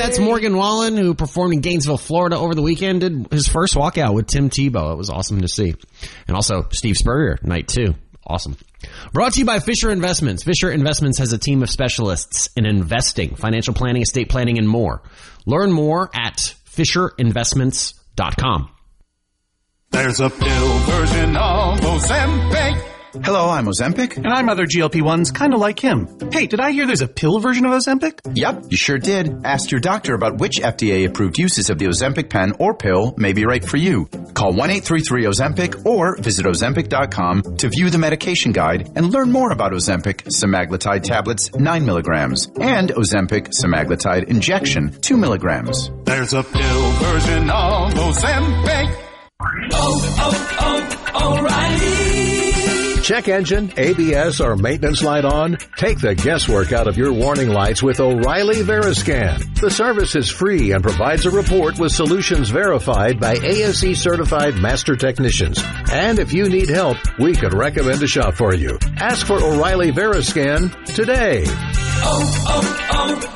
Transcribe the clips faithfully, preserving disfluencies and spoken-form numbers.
Jets' Morgan Wallen, who performed in Gainesville, Florida over the weekend, did his first walkout with Tim Tebow. It was awesome to see. And also Steve Spurrier, night two. Awesome. Brought to you by Fisher Investments. Fisher Investments has a team of specialists in investing, financial planning, estate planning, and more. Learn more at fisher investments dot com. There's a pill version of Ozempic. Hello, I'm Ozempic. And I'm other G L P ones kind of like him. Hey, did I hear there's a pill version of Ozempic? Yep, you sure did. Ask your doctor about which F D A-approved uses of the Ozempic pen or pill may be right for you. Call one eight three three Ozempic or visit ozempic dot com to view the medication guide and learn more about Ozempic semaglutide tablets nine milligrams and Ozempic semaglutide injection two milligrams. There's a pill version of Ozempic. Oh, oh, oh, O'Reilly. Check engine, A B S, or maintenance light on? Take the guesswork out of your warning lights with O'Reilly Veriscan. The service is free and provides a report with solutions verified by A S E-certified master technicians. And if you need help, we could recommend a shop for you. Ask for O'Reilly Veriscan today. Oh,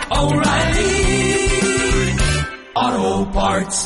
oh, oh, O'Reilly Auto Parts.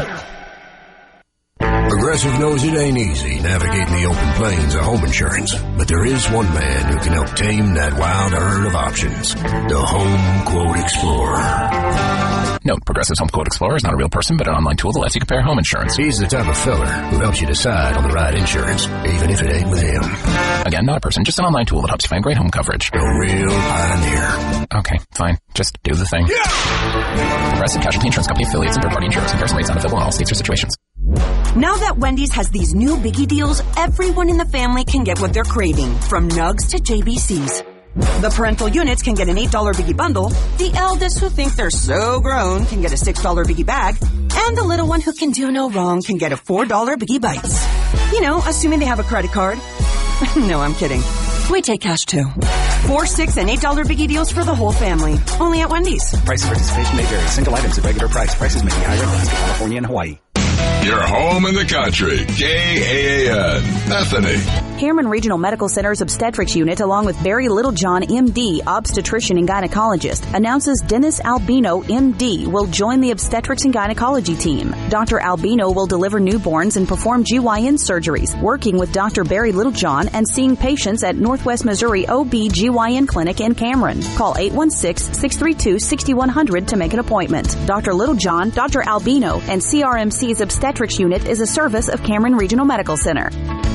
Progressive knows it ain't easy navigating the open plains of home insurance, but there is one man who can help tame that wild herd of options. The Home Quote Explorer. Note, Progressive's Home Quote Explorer is not a real person, but an online tool that lets you compare home insurance. He's the type of fella who helps you decide on the right insurance, even if it ain't with him. Again, not a person, just an online tool that helps you find great home coverage. A real pioneer. Okay, fine. Just do the thing. Yeah! Progressive Casualty Insurance Company affiliates and third-party insurers. Comparison rates not available in all states or situations. Now that Wendy's has these new Biggie deals, everyone in the family can get what they're craving, from nugs to J B Cs. The parental units can get an eight dollar Biggie bundle, the eldest who think they're so grown can get a six dollar Biggie bag, and the little one who can do no wrong can get a four dollar Biggie Bites. You know, assuming they have a credit card. No, I'm kidding. We take cash too. Four, six, and eight dollar Biggie deals for the whole family. Only at Wendy's. Price of participation may vary. Single items at regular price. Prices may be higher in Alaska, California, and Hawaii. Your home in the country. K A A N. Bethany. Cameron Regional Medical Center's obstetrics unit, along with Barry Littlejohn, M D, obstetrician and gynecologist, announces Dennis Albino, M D, will join the obstetrics and gynecology team. Doctor Albino will deliver newborns and perform G Y N surgeries, working with Doctor Barry Littlejohn and seeing patients at Northwest Missouri O B G Y N Clinic in Cameron. Call eight one six, six three two, six one zero zero to make an appointment. Doctor Littlejohn, Doctor Albino, and C R M C's obstetrics unit is a service of Cameron Regional Medical Center.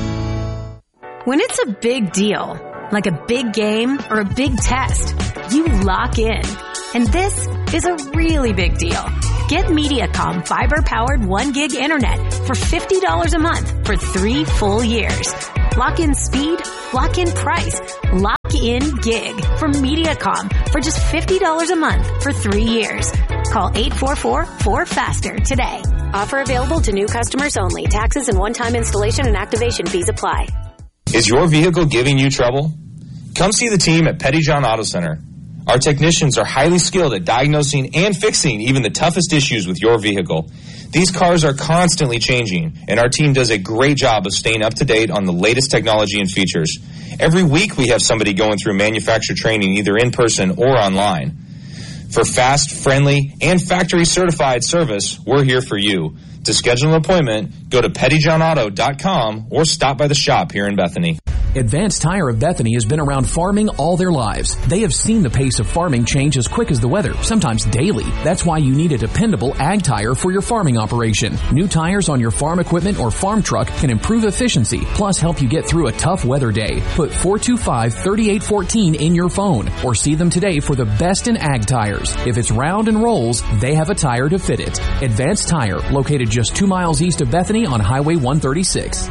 When it's a big deal, like a big game or a big test, you lock in. And this is a really big deal. Get MediaCom fiber-powered one gig internet for fifty dollars a month for three full years. Lock in speed, lock in price, lock in gig from MediaCom for just fifty dollars a month for three years. Call eight four four, four faster today. Offer available to new customers only. Taxes and one-time installation and activation fees apply. Is your vehicle giving you trouble? Come see the team at Pettyjohn Auto Center. Our technicians are highly skilled at diagnosing and fixing even the toughest issues with your vehicle. These cars are constantly changing, and our team does a great job of staying up to date on the latest technology and features. Every week we have somebody going through manufacturer training either in person or online. For fast, friendly, and factory-certified service, we're here for you. To schedule an appointment, go to pettyjohn auto dot com or stop by the shop here in Bethany. Advanced Tire of Bethany has been around farming all their lives. They have seen the pace of farming change as quick as the weather, sometimes daily. That's why you need a dependable ag tire for your farming operation. New tires on your farm equipment or farm truck can improve efficiency, plus help you get through a tough weather day. Put four two five, three eight one four in your phone or see them today for the best in ag tires. If it's round and rolls, they have a tire to fit it. Advanced Tire, located just two miles east of Bethany on Highway one thirty-six.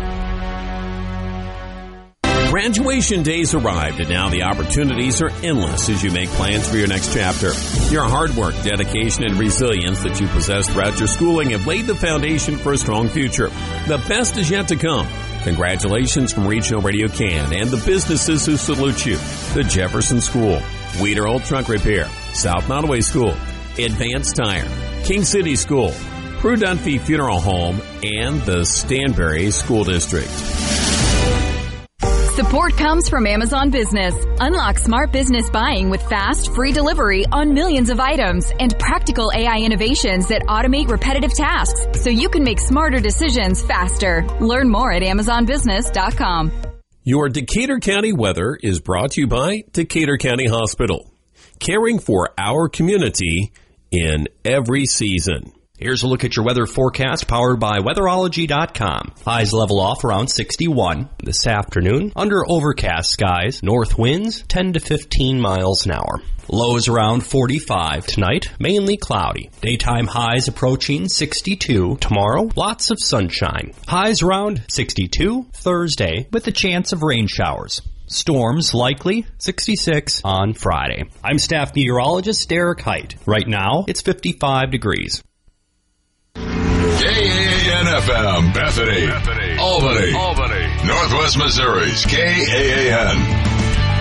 Graduation days arrived, and now the opportunities are endless as you make plans for your next chapter. Your hard work, dedication, and resilience that you possess throughout your schooling have laid the foundation for a strong future. The best is yet to come. Congratulations from Regional Radio Can and the businesses who salute you. The Jefferson School, Weeder Old Truck Repair, South Nottoway School, Advanced Tire, King City School, Prue Dunphy Funeral Home, and the Stanberry School District. Support comes from Amazon Business. Unlock smart business buying with fast, free delivery on millions of items and practical A I innovations that automate repetitive tasks so you can make smarter decisions faster. Learn more at amazon business dot com. Your Decatur County weather is brought to you by Decatur County Hospital, caring for our community in every season. Here's a look at your weather forecast powered by weatherology dot com. Highs level off around sixty-one. This afternoon, under overcast skies, north winds ten to fifteen miles an hour. Lows around forty-five. Tonight, mainly cloudy. Daytime highs approaching sixty-two. Tomorrow, lots of sunshine. Highs around sixty-two. Thursday, with a chance of rain showers. Storms likely, sixty-six on Friday. I'm staff meteorologist Derek Height. Right now, it's fifty-five degrees. K A A N F M, Bethany, Bethany. Albany, Albany, Northwest Missouri's K A A N.